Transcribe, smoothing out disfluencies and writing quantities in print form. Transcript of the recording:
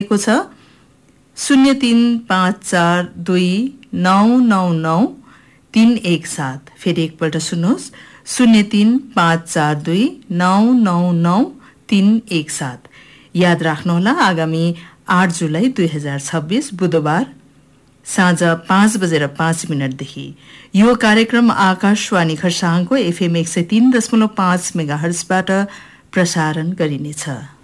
को छ 03542999 फेरि एकपल्ट सुन्नुहोस् 03542999 याद राख्नुहोला आगामी 8 जुलाई 2026 बुधबार साँझ 5:05 देखि यो कार्यक्रम आकाशवाणी खरसाङको FM 103.5 मेगाहर्जबाट प्रसारण गरिनेछ।